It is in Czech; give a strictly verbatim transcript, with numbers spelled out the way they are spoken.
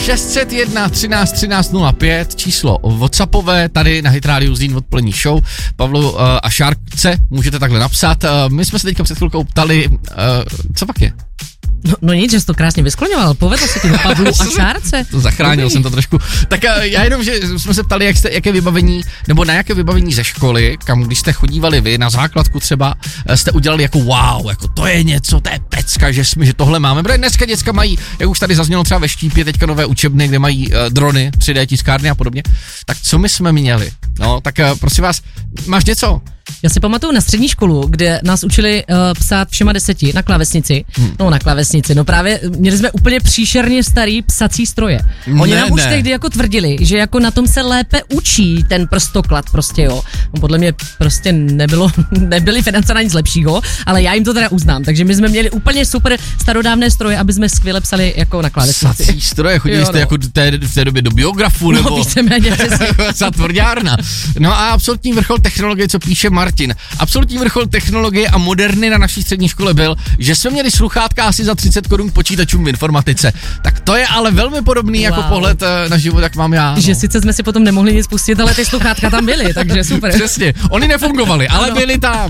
šest set jedna třináct třináct nula pět, číslo WhatsAppové, tady na Hit Radio Zlín odpolední show. Pavlu uh, a Šárce můžete takhle napsat. Uh, my jsme se teďka před chvilkou ptali, uh, co pak je? No, no nic, že jsi to krásně vyskloňoval, povedl se ti do Pavlu a Šárce. To zachránil jsem to trošku. Tak já jenom, že jsme se ptali, jak jste, jaké vybavení, nebo na jaké vybavení ze školy, kam když jste chodívali vy, na základku třeba, jste udělali jako wow, jako to je něco, to je pecka, že jsme, že tohle máme. Protože dneska děcka mají, jak už tady zaznělo třeba ve Štípě, teďka nové učebny, kde mají uh, drony, tři dé tiskárny a podobně. Tak co my jsme měli? No, tak uh, prosím vás, máš něco? Já si pamatuju na střední školu, kde nás učili uh, psát všema deseti na klávesnici. Hmm. No na klávesnici, no právě měli jsme úplně příšerně starý psací stroje. Oni ne, nám ne. už tehdy jako tvrdili, že jako na tom se lépe učí ten prstoklad prostě, jo. No, podle mě prostě nebylo, nebyly finance na nic lepšího, ale já jim to teda uznám. Takže my jsme měli úplně super starodávné stroje, aby jsme skvěle psali jako na klávesnici. Psací stroje, chodili Jo, jste no. jako té, v té době do biografu, No nebo víceméně přesně. za tvrdárna. No a absolutní vrchol technologie, co píše Martin. Absolutní vrchol technologie a moderny na naší střední škole byl, že jsme měli sluchátka asi za třicet korun k počítačům v informatice. Tak to je ale velmi podobný wow. jako pohled na život, jak mám já. No. Že sice jsme si potom nemohli nic pustit, ale ty sluchátka tam byly, takže super. Přesně, oni nefungovali, ale byli tam.